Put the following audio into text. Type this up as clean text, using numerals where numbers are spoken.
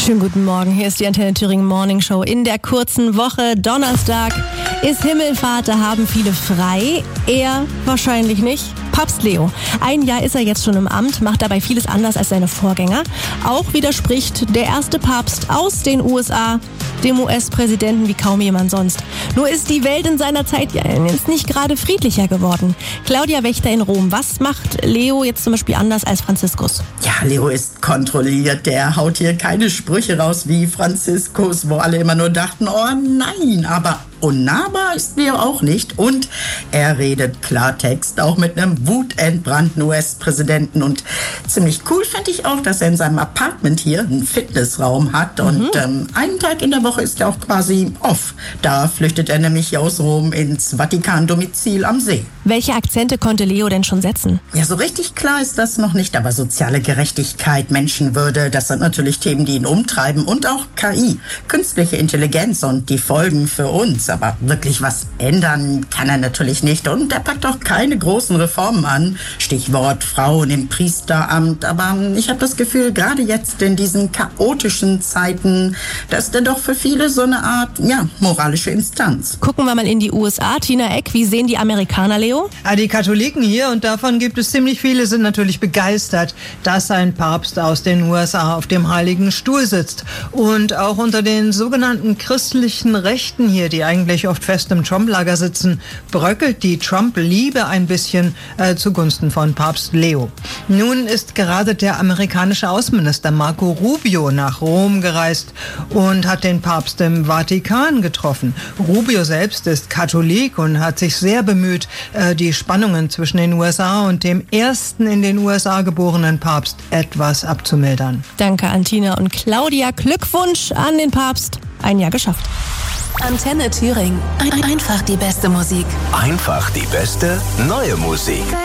Schönen guten Morgen, hier ist die Antenne Thüringen Morning Show. In der kurzen Woche, Donnerstag, ist Himmelfahrt, da haben viele frei. Er wahrscheinlich nicht. Papst Leo. Ein Jahr ist er jetzt schon im Amt, macht dabei vieles anders als seine Vorgänger. Auch widerspricht der erste Papst aus den USA dem US-Präsidenten wie kaum jemand sonst. Nur ist die Welt in seiner Zeit ja jetzt nicht gerade friedlicher geworden. Claudia Wächter in Rom. Was macht Leo jetzt zum Beispiel anders als Franziskus? Ja, Leo ist kontrolliert. Der haut hier keine Sprüche raus wie Franziskus, wo alle immer nur dachten, oh nein, aber unnahbar ist Leo auch nicht. Und er redet Klartext, auch mit einem wutentbrannten US-Präsidenten. Und ziemlich cool fand ich auch, dass er in seinem Apartment hier einen Fitnessraum hat. Und einen Tag in der Woche ist er auch quasi off. Da flüchtet er nämlich aus Rom ins Vatikan-Domizil am See. Welche Akzente konnte Leo denn schon setzen? Ja, so richtig klar ist das noch nicht, aber soziale Gerechtigkeit, Menschenwürde, das sind natürlich Themen, die ihn umtreiben. Und auch KI, künstliche Intelligenz und die Folgen für uns. Aber wirklich was ändern kann er natürlich nicht. Und er packt auch keine großen Reformen an. Stichwort Frauen im Priesteramt. Aber ich habe das Gefühl, gerade jetzt in diesen chaotischen Zeiten, da ist er doch für viele so eine Art, moralische Instanz. Gucken wir mal in die USA. Tina Eck, wie sehen die Amerikaner Leo? Die Katholiken hier, und davon gibt es ziemlich viele, sind natürlich begeistert, dass ein Papst aus den USA auf dem Heiligen Stuhl sitzt. Und auch unter den sogenannten christlichen Rechten hier, die eigentlich oft fest im Trump-Lager sitzen, bröckelt die Trump-Liebe ein bisschen zugunsten von Papst Leo. Nun ist gerade der amerikanische Außenminister Marco Rubio nach Rom gereist und hat den Papst im Vatikan getroffen. Rubio selbst ist Katholik und hat sich sehr bemüht, die Spannungen zwischen den USA und dem ersten in den USA geborenen Papst etwas abzumildern. Danke an Tina und Claudia. Glückwunsch an den Papst. Ein Jahr geschafft. Antenne Thüringen. Einfach die beste Musik. Einfach die beste neue Musik.